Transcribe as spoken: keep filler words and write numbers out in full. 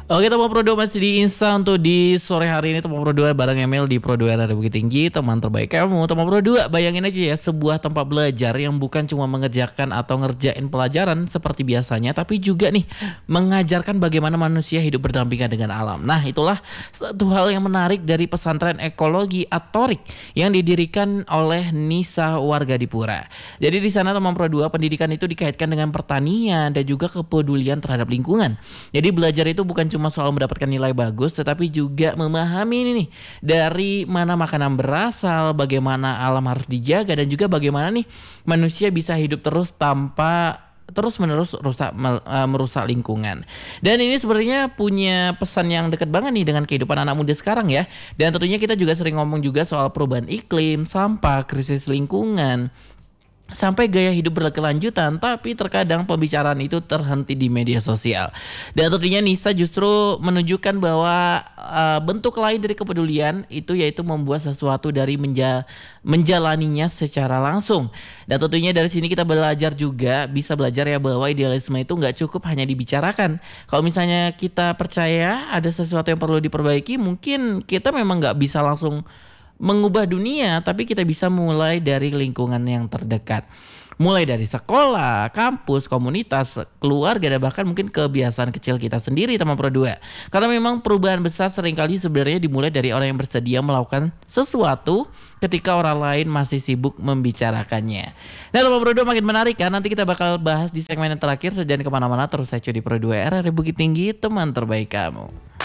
Oke teman Pro dua masih di Insta untuk di sore hari ini teman Pro dua bareng Emil di Pro dua R R Bukit Tinggi, teman terbaik kamu. Teman Pro dua bayangin aja ya, sebuah tempat belajar yang bukan cuma mengerjakan atau ngerjain pelajaran seperti biasanya, tapi juga nih mengajarkan bagaimana manusia hidup berdampingan dengan alam. Nah itulah satu hal yang menarik dari pesantren ekologi Atorik yang didirikan oleh Nisa warga Dipura. Jadi di sana teman Pro dua pendidikan itu dikaitkan dengan pertanian dan juga kepedulian terhadap lingkungan. Jadi belajar itu bukan cuma soal mendapatkan nilai bagus, tetapi juga memahami ini nih dari mana makanan berasal, bagaimana alam harus dijaga, dan juga bagaimana nih manusia bisa hidup terus tanpa terus menerus rusak merusak lingkungan. Dan ini sebenarnya punya pesan yang dekat banget nih dengan kehidupan anak muda sekarang ya. Dan tentunya kita juga sering ngomong juga soal perubahan iklim, sampah, krisis lingkungan, sampai gaya hidup berkelanjutan, tapi terkadang pembicaraan itu terhenti di media sosial. Dan tentunya Nisa justru menunjukkan bahwa uh, bentuk lain dari kepedulian itu yaitu membuat sesuatu dari menja menjalaninya secara langsung. Dan tentunya dari sini kita belajar juga, bisa belajar ya bahwa idealisme itu nggak cukup hanya dibicarakan. Kalau misalnya kita percaya ada sesuatu yang perlu diperbaiki, mungkin kita memang nggak bisa langsung mengubah dunia, tapi kita bisa mulai dari lingkungan yang terdekat. Mulai dari sekolah, kampus, komunitas, keluarga, dan bahkan mungkin kebiasaan kecil kita sendiri teman Pro dua. Karena memang perubahan besar seringkali sebenarnya dimulai dari orang yang bersedia melakukan sesuatu ketika orang lain masih sibuk membicarakannya. Nah teman Pro dua makin menarik kan, nanti kita bakal bahas di segmen yang terakhir. So jangan kemana-mana, terus saya di Pro dua R R Bukit Tinggi, teman terbaik kamu.